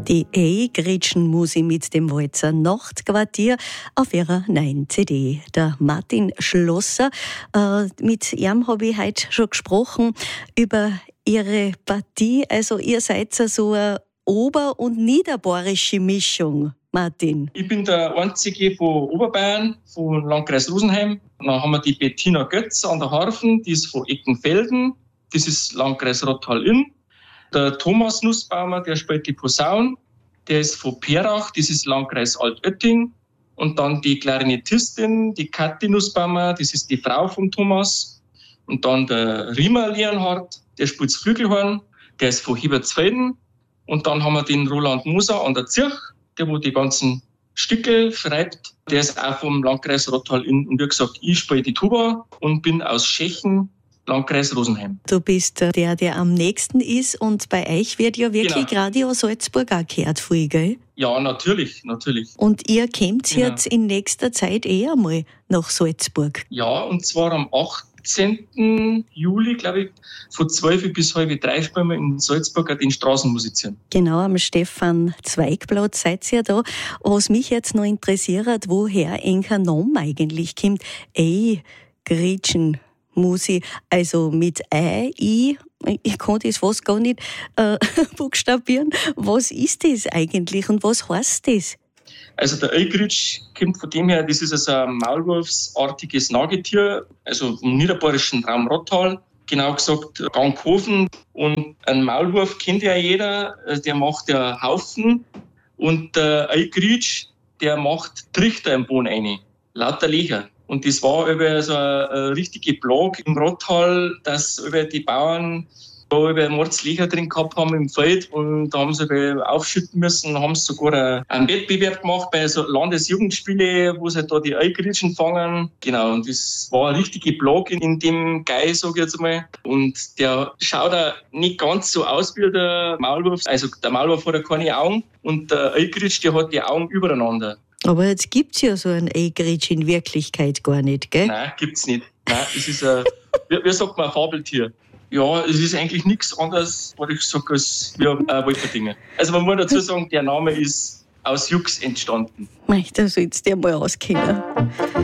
Die Gretchen-Musi mit dem Walzer Nachtquartier auf ihrer neuen CD. Der Martin Schlosser, mit ihm habe ich heute schon gesprochen über ihre Partie. Also ihr seid so eine ober- und niederbayerische Mischung, Martin. Ich bin der Einzige von Oberbayern, von Landkreis Rosenheim. Dann haben wir die Bettina Götz an der Harfen, die ist von Eckenfelden, das ist Landkreis Rottal-Inn. Der Thomas Nussbaumer, der spielt die Posaune, der ist von Perach, das ist Landkreis Altötting. Und dann die Klarinettistin, die Kathi Nussbaumer, das ist die Frau von Thomas. Und dann der Riemer Leonhard, der spielt das Flügelhorn, der ist von Hebertsfelden. Und dann haben wir den Roland Moser an der Zirch, der wo die ganzen Stücke schreibt. Der ist auch vom Landkreis Rottal-Inn. Und wie gesagt, ich spiele die Tuba und bin aus Schechen, Landkreis Rosenheim. Du bist der am nächsten ist und bei euch wird ja wirklich Radio Salzburg auch gehört, viel, gell? Ja, natürlich. Und ihr kommt jetzt in nächster Zeit mal nach Salzburg? Ja, und zwar am 18. Juli, glaube ich, von 12 bis halb 3 spielen wir in Salzburg den Straßenmusizieren. Genau, am Stefan-Zweig-Platz seid ihr da. Was mich jetzt noch interessiert, woher enker Name eigentlich kommt. Gretchen Musi, also mit ich kann das fast gar nicht buchstabieren. Was ist das eigentlich und was heißt das? Also der Eigritsch kommt von dem her, das ist also ein maulwurfsartiges Nagetier, also im niederbayerischen Raum Rottal, genau gesagt Gankhofen. Und ein Maulwurf kennt ja jeder, der macht ja Haufen. Und der Eigritsch, der macht Trichter im Boden rein, lauter Löcher. Und das war über so eine richtige Plage im Rottal, dass über die Bauern da über Mordslöcher drin gehabt haben im Feld und da haben sie aufschütten müssen, haben sie sogar einen Wettbewerb gemacht bei so Landesjugendspiele, wo sie da die Eigritschen fangen. Genau, und das war eine richtige Plage in dem Gei, sage ich jetzt mal. Und der schaut auch nicht ganz so aus wie der Maulwurf. Also der Maulwurf hat ja keine Augen und der Eigritsch, der hat die Augen übereinander. Aber jetzt gibt's ja so einen Eigritsch in Wirklichkeit gar nicht, gell? Nein, gibt's nicht. Nein, es ist wie sagt man, ein Fabeltier. Ja, es ist eigentlich nichts anderes, was ich sage, als ein Wolferdinger. Also man muss dazu sagen, der Name ist aus Jux entstanden. Da sollst du dir mal auskennen.